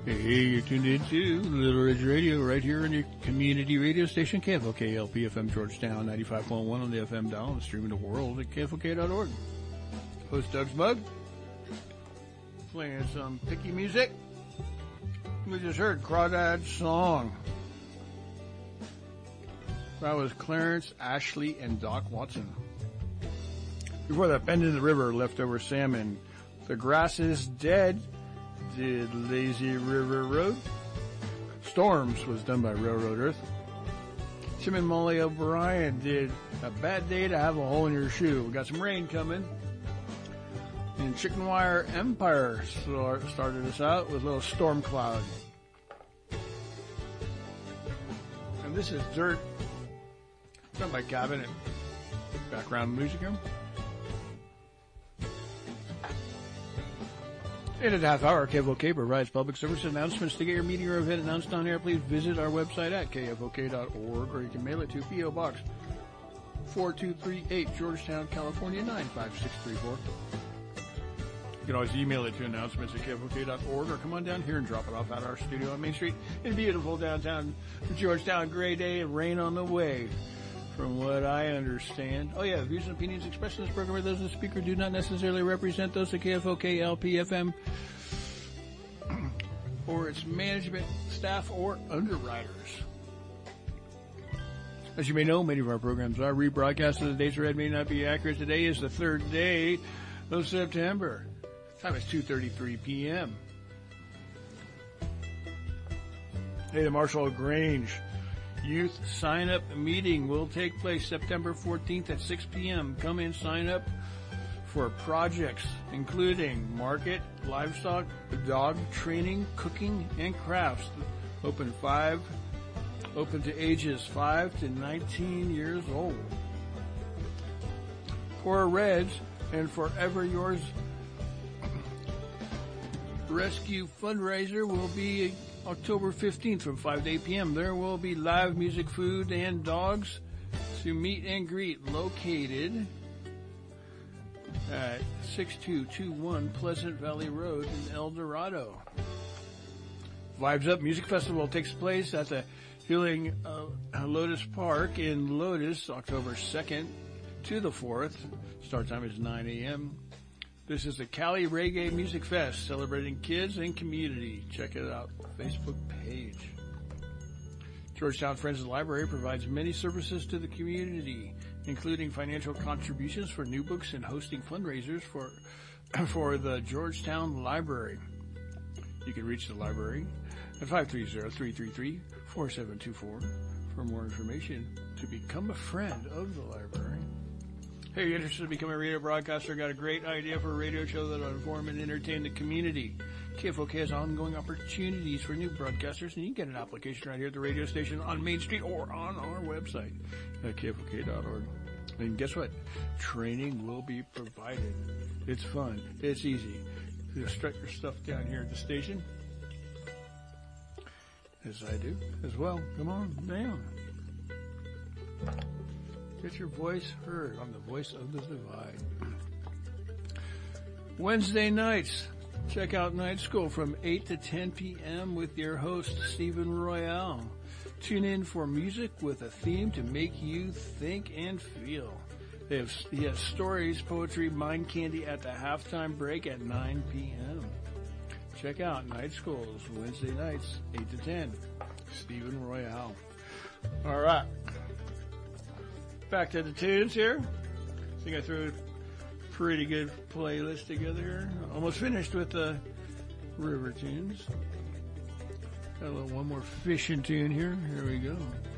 Hey, you're tuned into Little Ridge Radio right here on your community radio station, KFOK LP Georgetown, 95.1 on the FM dial and streaming the world at KFOK.org. Host Doug Smug, playing some picky music. We just heard Crawdad's song. That was Clarence, Ashley, and Doc Watson. Before that, Bend in the River, Leftover Salmon. The Grass is Dead did Lazy River Road. Storms was done by Railroad Earth. Tim and Molly O'Brien did A Bad Day to Have a Hole in Your Shoe. We got some rain coming. And Chicken Wire Empire started us out with a little Storm Cloud. And this is Dirt, done by Cabin and background music here. In a half hour, KFOK provides public service announcements. To get your meeting or event announced on air, please visit our website at kfok.org, or you can mail it to P.O. Box 4238, Georgetown, California, 95634. You can always email it to announcements at kfok.org, or come on down here and drop it off at our studio on Main Street in beautiful downtown Georgetown. Gray day and rain on the way, from what I understand. Oh yeah, views and opinions expressed in this program by those of the speaker do not necessarily represent those of KFOK LP-FM or its management, staff, or underwriters. As you may know, many of our programs are rebroadcast, so the dates read may not be accurate. Today is the 3rd day of September. Time is 2:33 p.m. Hey, the Marshall Grange Youth Sign-Up Meeting will take place September 14th at 6 p.m. Come and sign up for projects including market, livestock, dog training, cooking, and crafts. Open to ages 5 to 19 years old. Cora Reds and Forever Yours Rescue fundraiser will be October 15th from 5 to 8 p.m. There will be live music, food, and dogs to meet and greet, located at 6221 Pleasant Valley Road in El Dorado. Vibes Up Music Festival takes place at the Healing Lotus Park in Lotus, October 2nd to the 4th. Start time is 9 a.m. This is the Cali Reggae Music Fest, celebrating kids and community. Check it out, Facebook page. Georgetown Friends Library provides many services to the community, including financial contributions for new books and hosting fundraisers for the Georgetown Library. You can reach the library at 530-333-4724 for more information to become a friend of the library. Hey, you're interested in becoming a radio broadcaster? Got a great idea for a radio show that will inform and entertain the community. KFOK has ongoing opportunities for new broadcasters, and you can get an application right here at the radio station on Main Street or on our website at kfok.org. And guess what? Training will be provided. It's fun. It's easy. You strut your stuff down here at the station, as I do as well. Come on down. Get your voice heard on the Voice of the Divide. Wednesday nights, check out Night School from 8 to 10 p.m. with your host, Stephen Royale. Tune in for music with a theme to make you think and feel. He has stories, poetry, mind candy at the halftime break at 9 p.m. Check out Night Schools, Wednesday nights, 8 to 10. Stephen Royale. All right. Back to the tunes here. I think I threw a pretty good playlist together. Almost finished with the river tunes. Got one more fishing tune here. Here we go.